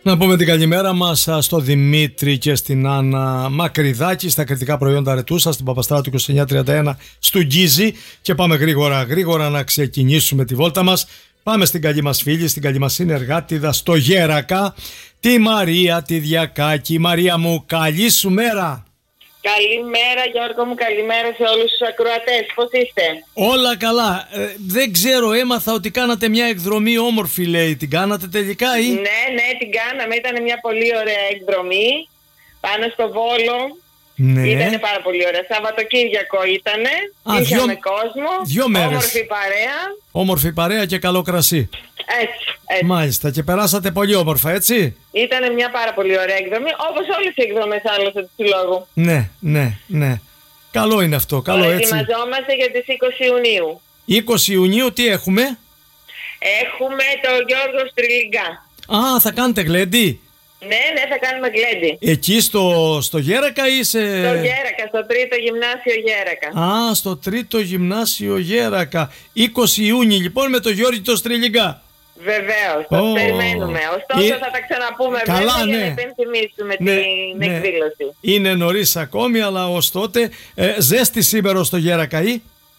Να πούμε την καλημέρα μας στο Δημήτρη και στην Άννα Μακριδάκη στα κριτικά προϊόντα Ρετούσα στην Παπαστράτου 2931 στο Γκίζι, και πάμε γρήγορα να ξεκινήσουμε τη βόλτα μας. Πάμε στην καλή μας φίλη, στην καλή μας συνεργάτηδα στο Γέρακα, τη Μαρία τη Διακάκη. Μαρία μου, καλή σου μέρα. Καλημέρα Γιώργο μου, καλημέρα σε όλους τους ακροατές. Πώς είστε? Όλα καλά. Δεν ξέρω, έμαθα ότι κάνατε μια εκδρομή όμορφη, λέει. Την κάνατε τελικά ή? Ναι, την κάναμε. Ήταν μια πολύ ωραία εκδρομή πάνω στο Βόλο. Ναι. Ήτανε πάρα πολύ ωραία. Σαββατοκύριακο ήτανε. Είχαμε κόσμο. 2 μέρες. Όμορφη παρέα. Όμορφη παρέα και καλό κρασί. Έτσι. Μάλιστα, και περάσατε πολύ όμορφα, έτσι? Ήτανε μια πάρα πολύ ωραία εκδρομή, όπως όλες οι εκδρομές άλλωστε του Συλλόγου. Ναι. Καλό είναι αυτό, καλό έτσι. Ετοιμαζόμαστε για τις 20 Ιουνίου. 20 Ιουνίου τι έχουμε? Έχουμε τον Γιώργο Στριλιγκά. Α, θα κάνετε γλέντι? Ναι, θα κάνουμε γλέντι. Εκεί στο Γέρακα ή σε... Στο Γέρακα, στο 3ο Γυμνάσιο Γέρακα. Α, στο 3ο Γυμνάσιο Γέρακα. 20 Ιούνιου λοιπόν με τον Γιώργη το Στριλιγκά. Βεβαίως, το περιμένουμε. Ωστόσο θα τα ξαναπούμε βέβαια για να υπενθυμίσουμε την εκδήλωση. Είναι νωρίς ακόμη, αλλά ως τότε ζέστη σήμερα στο Γέρακα ή?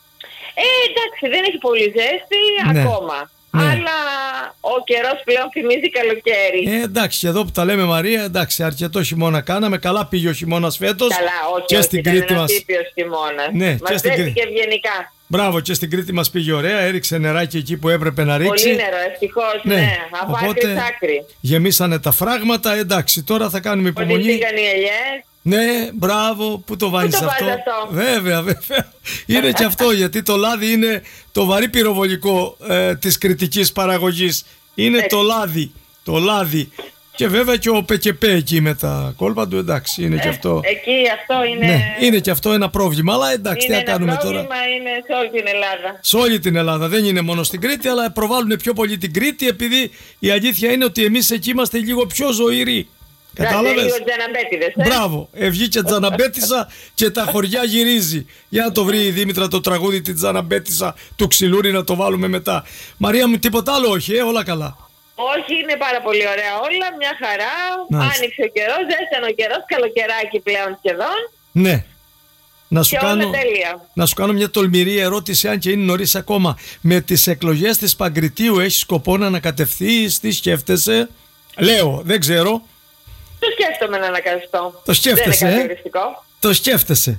Εντάξει, δεν έχει πολύ ζέστη ακόμα. Αλλά ο καιρός πλέον θυμίζει καλοκαίρι. Εντάξει, και εδώ που τα λέμε Μαρία, εντάξει, αρκετό χειμώνα κάναμε. Καλά πήγε ο χειμώνας φέτος. Καλά, όχι, και στην Κρήτη μας. Ναι, μας δέχτηκε ευγενικά. Μπράβο, και στην Κρήτη μας πήγε ωραία, έριξε νεράκι εκεί που έπρεπε να ρίξει. Πολύ νερό, ευτυχώς, ναι. Από άκρη σ' άκρη. Γεμίσανε τα φράγματα, εντάξει, τώρα θα κάνουμε υπομονή. Ότι πήγαν οι ελιές. Ναι, μπράβο, πού το βάζεις αυτό? Βέβαια. Είναι και αυτό, γιατί το λάδι είναι το βαρύ πυροβολικό της κρητικής παραγωγής. Είναι το λάδι. Και βέβαια και ο ΠΚΠ εκεί με τα κόλπα του, εντάξει, είναι και αυτό. Εκεί αυτό είναι. Ναι, είναι και αυτό ένα πρόβλημα, αλλά εντάξει, τι να κάνουμε τώρα. Είναι σε όλη την Ελλάδα. Σε όλη την Ελλάδα, δεν είναι μόνο στην Κρήτη, αλλά προβάλλουν πιο πολύ την Κρήτη, επειδή η αλήθεια είναι ότι εμείς εκεί είμαστε λίγο πιο ζωηροί. Κατάλαβες? Μπράβο, βγήκε Τζαναμπέτισσα και τα χωριά γυρίζει. Για να το βρει η Δήμητρα το τραγούδι την Τζαναμπέτισσα του Ξυλούρη να το βάλουμε μετά. Μαρία μου, τίποτα άλλο όχι, όλα καλά? Όχι, είναι πάρα πολύ ωραία όλα, μια χαρά. Άνοιξε ο καιρός, ζέστανε ο καιρός, καλοκαιράκι πλέον σχεδόν. Ναι. Να σου κάνω μια τολμηρή ερώτηση, αν και είναι νωρίς ακόμα. Με τις εκλογές της Παγκριτίου έχεις σκοπό να ανακατευθείς, τι σκέφτεσαι? Λέω, δεν ξέρω. Το σκέφτομαι να ανακατευτώ. Το σκέφτεσαι? Δεν είναι κατηγοριστικό. Το σκέφτεσαι.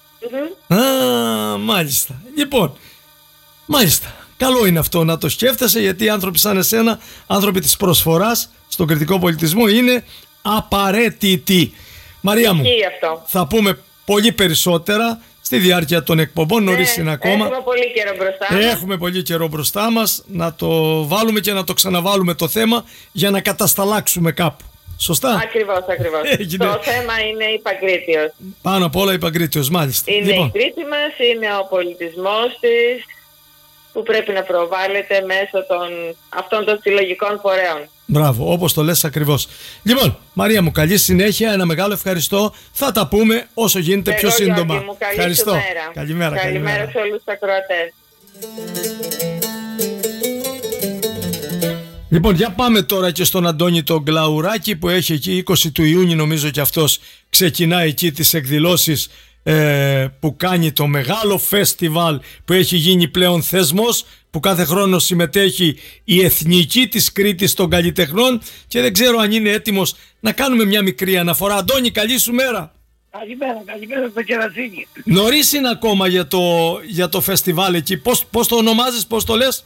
Μάλιστα. Λοιπόν, μάλιστα. Καλό είναι αυτό να το σκέφτεσαι, γιατί οι άνθρωποι σαν εσένα, άνθρωποι της προσφοράς στον κριτικό πολιτισμό, είναι απαραίτητοι. Μαρία μου, θα πούμε πολύ περισσότερα στη διάρκεια των εκπομπών, νωρίς είναι ακόμα. Έχουμε πολύ καιρό μπροστά μας. Να το βάλουμε και να το ξαναβάλουμε το θέμα για να κατασταλάξουμε κάπου. Σωστά. Ακριβώς. Το θέμα είναι η Παγκρίτιος. Πάνω απ' όλα η Παγκρίτιος, μάλιστα. Είναι η Κρήτη μας, είναι ο πολιτισμός της, που πρέπει να προβάλλεται μέσω αυτών των συλλογικών φορέων. Μπράβο, όπως το λες ακριβώς. Λοιπόν, Μαρία μου, καλή συνέχεια, ένα μεγάλο ευχαριστώ. Θα τα πούμε όσο γίνεται πιο σύντομα. Μου, ευχαριστώ. Καλημέρα σε όλους τους ακροατές. Λοιπόν, για πάμε τώρα και στον Αντώνη τον Γκλαουράκη, που έχει εκεί 20 του Ιούνιου, νομίζω και αυτός ξεκινάει εκεί τις εκδηλώσεις που κάνει το μεγάλο φεστιβάλ που έχει γίνει πλέον θεσμός, που κάθε χρόνο συμμετέχει η Εθνική της Κρήτης των Καλλιτεχνών, και δεν ξέρω αν είναι έτοιμος να κάνουμε μια μικρή αναφορά. Αντώνη, καλή σου μέρα. Καλημέρα στο Κερατσίνι. Νωρίς είναι ακόμα για το φεστιβάλ εκεί. Πώς το ονομάζεις, πώς το λες?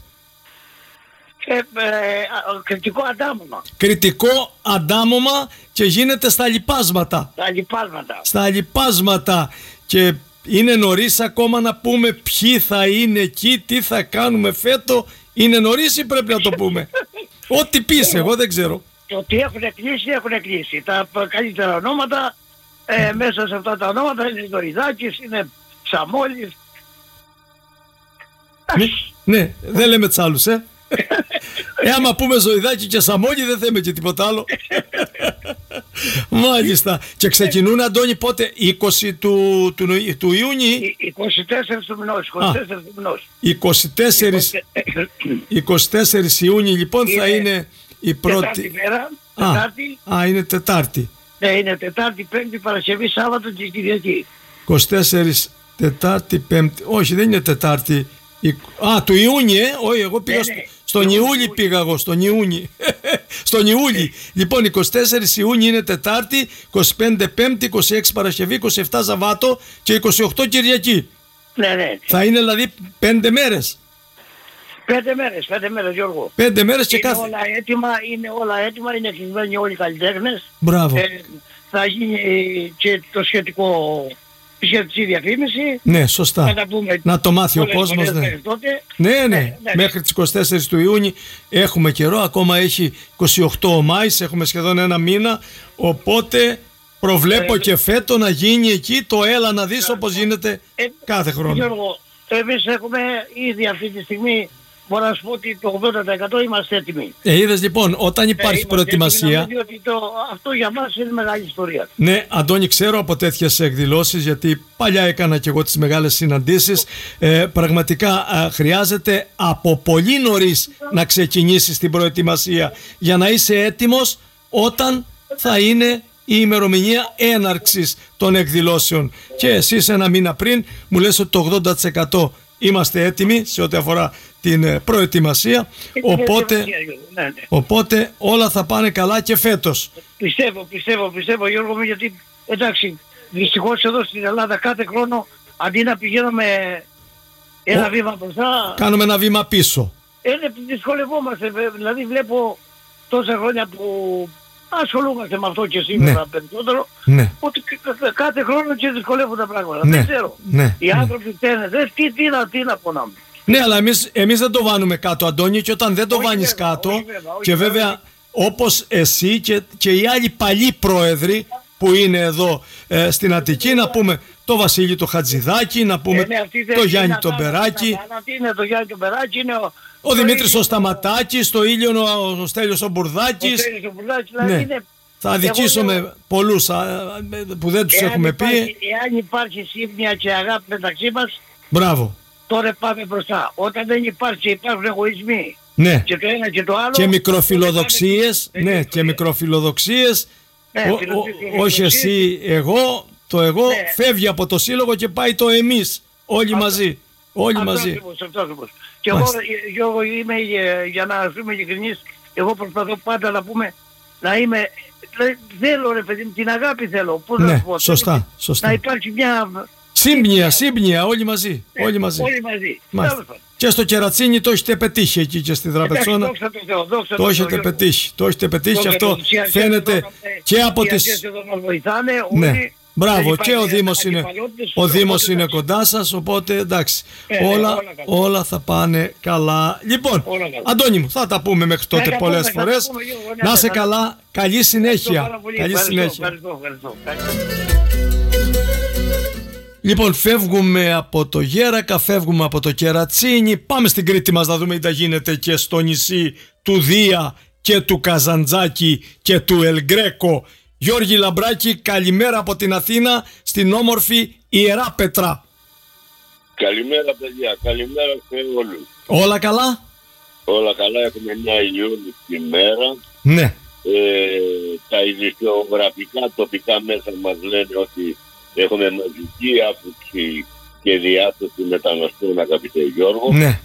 Κρητικό αντάμωμα. Κρητικό αντάμωμα, και γίνεται στα λιπάσματα. Στα λιπάσματα. Και είναι νωρίς ακόμα να πούμε ποιοι θα είναι εκεί, τι θα κάνουμε φέτο? Είναι νωρίς ή πρέπει να το πούμε? Ό,τι πεις, εγώ δεν ξέρω. Ότι έχουν κλείσει. Τα καλύτερα ονόματα, μέσα σε αυτά τα ονόματα είναι Δωριδάκης, είναι Σαμόλης. Ναι, δεν λέμε τς άλλους, άμα πούμε Ζωηδάκη και Σαμόλη δεν θέμε και τίποτα άλλο. Μάλιστα. Και ξεκινούν, Αντώνη, πότε? 20 του Ιούνιου? 24 του μηνός. 24 Ιούνιου λοιπόν θα είναι η πρώτη. Τετάρτη. Είναι Τετάρτη. Ναι, είναι Τετάρτη, Πέμπτη, Παρασκευή, Σάββατο και Κυριακή. 24 Τετάρτη, Πέμπτη. Όχι, δεν είναι Τετάρτη. Του Ιούνιου, όχι, εγώ πήγα στον Ιούλη, πήγα εγώ, στον Ιούνι. Στον Ιούλη. Λοιπόν, 24 Ιούνιου είναι Τετάρτη, 25 Πέμπτη, 26 Παρασκευή, 27 Σαββάτο και 28 Κυριακή. Ναι. Θα είναι δηλαδή 5 μέρες. 5 μέρες Γιώργο. 5 μέρες και κάθε. Είναι όλα έτοιμα, είναι κλεισμένοι όλοι οι καλλιτέχνες. Μπράβο. Θα γίνει και το σχετικό, η σχετική διαφήμιση. Ναι, σωστά. Να το μάθει ο κόσμος. Ναι. Μέχρι τις 24 του Ιούνιου έχουμε καιρό. Ακόμα έχει 28 ο Μάης, έχουμε σχεδόν ένα μήνα. Οπότε προβλέπω και φέτο να γίνει εκεί το έλα να δεις όπως γίνεται κάθε χρόνο. Γιώργο, εμείς έχουμε ήδη αυτή τη στιγμή, μπορώ να σου πω ότι το 80% είμαστε έτοιμοι. Είδες λοιπόν, όταν υπάρχει προετοιμασία. Διότι αυτό για μας είναι μεγάλη ιστορία. Ναι, Αντώνη, ξέρω από τέτοιες εκδηλώσεις, γιατί παλιά έκανα και εγώ τις μεγάλες συναντήσεις. Πραγματικά χρειάζεται από πολύ νωρίς να ξεκινήσεις την προετοιμασία για να είσαι έτοιμος όταν θα είναι η ημερομηνία έναρξης των εκδηλώσεων. Και εσείς ένα μήνα πριν μου λες ότι το 80% είμαστε έτοιμοι σε ό,τι αφορά την προετοιμασία, οπότε όλα θα πάνε καλά και φέτος. Πιστεύω Γιώργο μου, γιατί εντάξει, δυστυχώς εδώ στην Ελλάδα κάθε χρόνο αντί να πηγαίνουμε ένα βήμα μπροστά, κάνουμε ένα βήμα πίσω. Δυσκολευόμαστε, δηλαδή βλέπω τόσα χρόνια που ασχολούμαστε με αυτό και σήμερα περισσότερο, ότι κάθε χρόνο και δυσκολεύουν τα πράγματα. Δεν ξέρω. Οι άνθρωποι φταίνε, τι να πονάμε. Ναι, αλλά εμείς δεν το βάνουμε κάτω, Αντώνη, και όταν δεν το βάνεις κάτω, και βέβαια όπως εσύ και οι άλλοι παλιοί πρόεδροι που είναι εδώ στην Αττική, να πούμε το Βασίλη το Χατζηδάκη, να πούμε το Γιάννη τον Περάκη, ο Δημήτρης ο Σταματάκης, το Ήλιον ο Στέλιος ο Μπουρδάκης. Θα αδικήσουμε πολλούς που δεν τους έχουμε πει. Εάν υπάρχει σύμπνοια και αγάπη μεταξύ μας, μπράβο, τώρα πάμε μπροστά. Όταν δεν υπάρχει και υπάρχουν εγωισμοί, και το ένα και το άλλο, και μικροφιλοδοξίες, και μικροφιλοδοξίες, όχι εσύ, εγώ, το εγώ φεύγει από το σύλλογο και πάει το εμείς, όλοι μαζί. Αυτό ακριβώς. Και εγώ είμαι, για να είμαι ειλικρινής, εγώ προσπαθώ πάντα να πούμε, να είμαι, θέλω ρε παιδί, την αγάπη θέλω. Πώς να πω, σωστά. Να υπάρχει μια σύμπνοια, όλοι μαζί. Και στο Κερατσίνι το έχετε πετύχει εκεί και στη Δραπετσόνα. Το έχετε πετύχει, αυτό φαίνεται και από τις... Μπράβο, και ο Δήμος είναι κοντά σας, οπότε εντάξει, όλα θα πάνε καλά. Λοιπόν, Αντώνη μου, θα τα πούμε μέχρι τότε πολλές φορές. Να είσαι καλά, καλή συνέχεια. Λοιπόν, φεύγουμε από το Γέρακα, φεύγουμε από το Κερατσίνι, πάμε στην Κρήτη μας να δούμε τι θα γίνεται και στο νησί του Δία και του Καζαντζάκη και του Ελγκρέκο. Γιώργη Λαμπράκη, καλημέρα από την Αθήνα στην όμορφη Ιεράπετρα. Καλημέρα παιδιά, καλημέρα σε όλους. Όλα καλά? Όλα καλά, έχουμε μια ηλιόλουστη ημέρα. Ναι. Τα ειδησιογραφικά τοπικά μέσα μας λένε ότι έχουμε μαζική άφηξη και διάσωση μεταναστών, αγαπητέ Γιώργο. Ναι,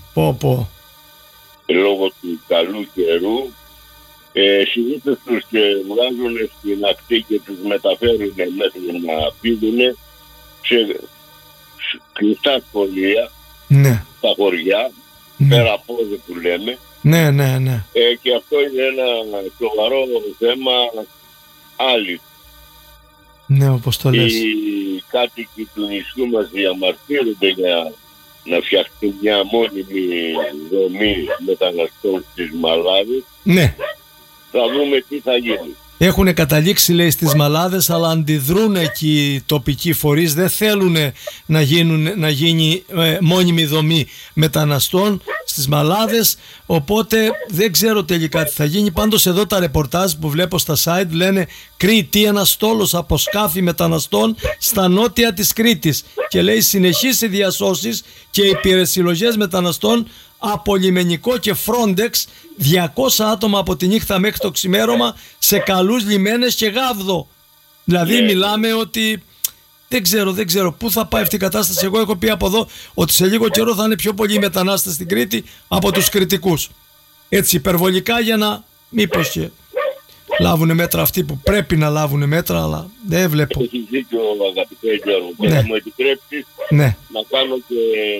λόγω του καλού καιρού. Συνήθως τους βγάζουν στην ακτή και τους μεταφέρουν μέχρι να φύγουν σε κλειστά σχολεία, στα χωριά, πέρα από όσο που λέμε. Ναι. Και αυτό είναι ένα σοβαρό θέμα άλλη. Ναι, όπως το λες. Οι κάτοικοι του νησιού μας διαμαρτύρονται για να φτιαχτεί μια μόνιμη δομή μεταναστών στις Μαλάδες. Ναι. Θα δούμε τι θα γίνει. Έχουν καταλήξει, λέει, στις Μαλάδες, αλλά αντιδρούν εκεί οι τοπικοί φορείς. Δεν θέλουν να γίνει μόνιμη δομή μεταναστών στις Μαλάδες. Οπότε δεν ξέρω τελικά τι θα γίνει. Πάντως εδώ τα ρεπορτάζ που βλέπω στα site λένε Κρήτη, ένας στόλος από σκάφη μεταναστών στα νότια της Κρήτης. Και λέει συνεχείς οι διασώσεις και οι υπηρεσιολογές μεταναστών από λιμενικό και Frontex 200 άτομα από τη νύχτα μέχρι το ξημέρωμα σε καλούς λιμένες και Γάβδο. Δηλαδή μιλάμε ότι δεν ξέρω πού θα πάει αυτή η κατάσταση. Εγώ έχω πει από εδώ ότι σε λίγο καιρό θα είναι πιο πολλοί μετανάστες στην Κρήτη από τους Κρητικούς. Έτσι υπερβολικά, για να μήπως και λάβουν μέτρα αυτοί που πρέπει να λάβουν μέτρα, αλλά δεν βλέπω. Έχεις δίκιο, αγαπητέ Γιώργο, και να μου επιτρέψεις να κάνω και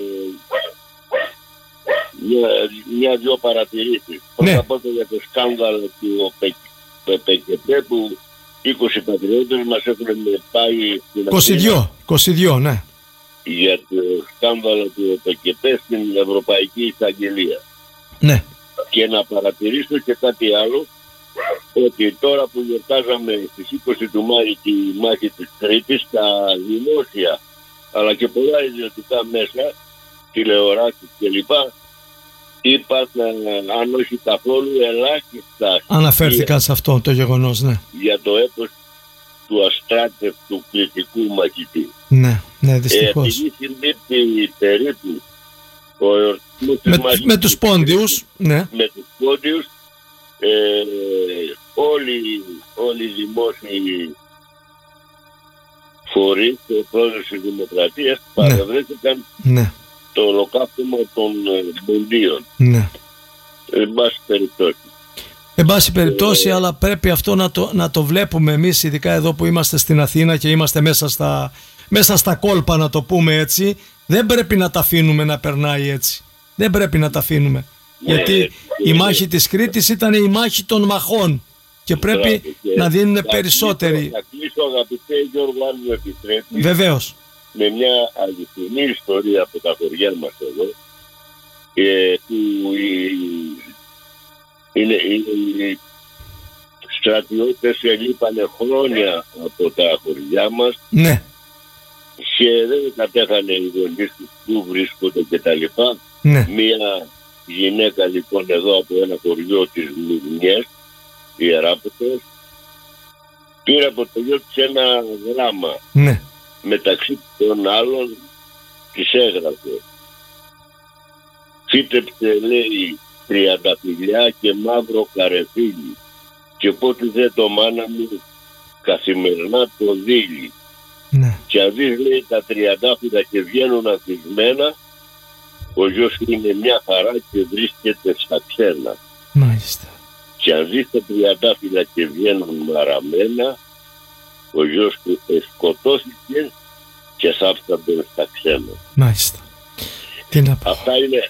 μια-δυο παρατηρήσεις. Πρώτα απ' όλα για το σκάνδαλο του ΟΠΕΚΕΠΕ που 20 πατριώτες μας έχουν πάει στην 22, ναι. Για το σκάνδαλο του ΟΠΕΚΕΠΕ στην Ευρωπαϊκή Εισαγγελία. Ναι. Και να παρατηρήσω και κάτι άλλο, ότι τώρα που γιορτάζαμε στις 20 του Μάη τη μάχη της Κρήτης, τα δημόσια αλλά και πολλά ιδιωτικά μέσα, τηλεοράσεις κλπ, είπαν, αν όχι καθόλου, ελάχιστα αναφέρθηκαν σε αυτό το γεγονός, ναι. Για το έπος του αστράτευτου κριτικού μαχητή. Ναι, δυστυχώς. Επειδή συμπίπτει περίπου με τους Πόντιους, ναι. Με τους Πόντιους, όλοι οι δημόσιοι φορείς, ο πρόεδρος της Δημοκρατίας, παρευρέθηκαν το ολοκαύτωμα των Ποντίων. Ναι. Εν πάση περιπτώσει. Αλλά πρέπει αυτό να το βλέπουμε εμείς, ειδικά εδώ που είμαστε στην Αθήνα και είμαστε μέσα στα κόλπα, να το πούμε έτσι. Δεν πρέπει να τα αφήνουμε να περνάει έτσι. Δεν πρέπει να τα αφήνουμε. Γιατί η μάχη της Κρήτης ήταν η μάχη των μαχών και πρέπει να δίνουν περισσότεροι. Θα κλείσω, αγαπητέ Γιώργο, αν μου επιτρέπει. Βεβαίως. Με μια αληθινή ιστορία από τα χωριά μας εδώ, που οι στρατιώτες ελείπανε χρόνια από τα χωριά μας. Ναι. Και δεν κατέχανε οι γονείς τους που βρίσκονται κτλ. Ναι. Μία γυναίκα λοιπόν εδώ από ένα χωριό της Λουγνιές, Ιεράπετρος, πήρε από το γιο της ένα γράμμα. Ναι. Μεταξύ των άλλων της έγραφε: φύτεψε, λέει, τριανταφυλλιά και μαύρο καρεφίλι, και πότε δε το μάνα μου καθημερινά το δίλη. Ναι. Και αν δεις, λέει, τα τριαντάφυλλα και βγαίνουν αφισμένα, ο γιος είναι μια χαρά και βρίσκεται στα ξένα. Μάλιστα. Και αν δεις τα τριαντάφυλλα και βγαίνουν μαραμένα, ο γιος του σκοτώθηκε και θάψανται στα ξένα. Μάλιστα. Τι να πω. Αυτά είναι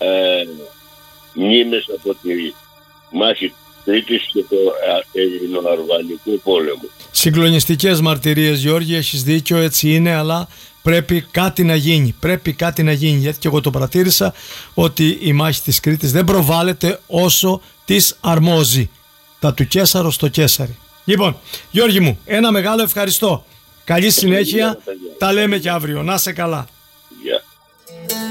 μνήμες από τη μάχη Κρήτης και το Ελληνοαρβανικό πόλεμο. Συγκλονιστικές μαρτυρίες, Γιώργη, έχεις δίκιο, έτσι είναι, αλλά πρέπει κάτι να γίνει. Πρέπει κάτι να γίνει, γιατί και εγώ το παρατήρησα ότι η μάχη της Κρήτης δεν προβάλλεται όσο της αρμόζει. Τα του Κέσαρο στο Κέσαρι. Λοιπόν, Γιώργη μου, ένα μεγάλο ευχαριστώ. Καλή συνέχεια. Τα λέμε και αύριο. Να σε καλά.